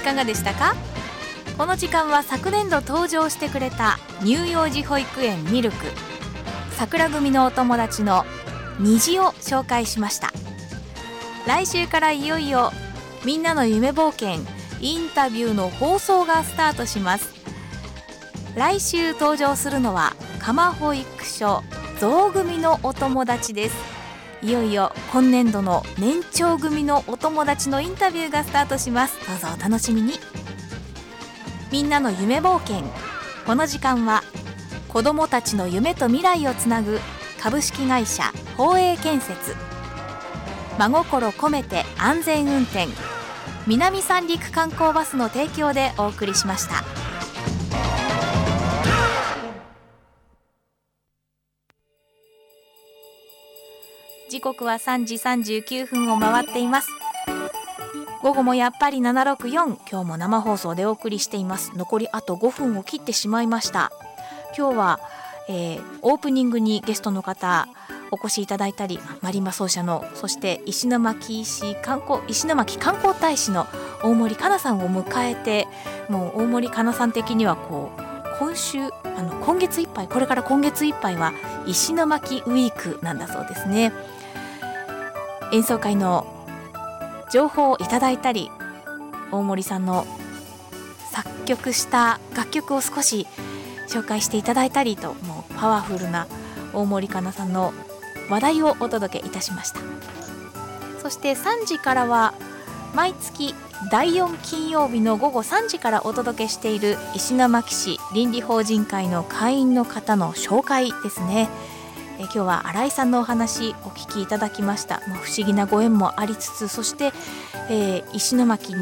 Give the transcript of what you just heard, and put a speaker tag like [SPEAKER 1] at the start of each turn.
[SPEAKER 1] かがでしたか？この時間は昨年度登場してくれた乳幼児保育園ミルク桜組のお友達の虹を紹介しました。来週からいよいよみんなの夢冒険インタビューの放送がスタートします。来週登場するのは蒲保育所象組のお友達です。いよいよ今年度の年長組のお友達のインタビューがスタートします。どうぞお楽しみに。みんなの夢冒険、この時間は子どもたちの夢と未来をつなぐ株式会社宝永建設、真心込めて安全運転、南三陸観光バスの提供でお送りしました。時刻は3時39分を回っています。午後もやっぱり764、今日も生放送でお送りしています。残りあと5分を切ってしまいました。今日は、オープニングにゲストの方お越しいただいたり、マリンバ奏者の、そして石巻観光大使の大森かなさんを迎えて、もう大森かなさん的には今月いっぱい、これから今月いっぱいは石巻ウィークなんだそうですね。演奏会の情報をいただいたり、大森さんの作曲した楽曲を少し紹介していただいたりと、もうパワフルな大森かなさんの話題をお届けいたしました。そして3時からは毎月第4金曜日の午後3時からお届けしている石巻市倫理法人会の会員の方の紹介ですね。今日は新井さんのお話お聞きいただきました。不思議なご縁もありつつ、そして、石巻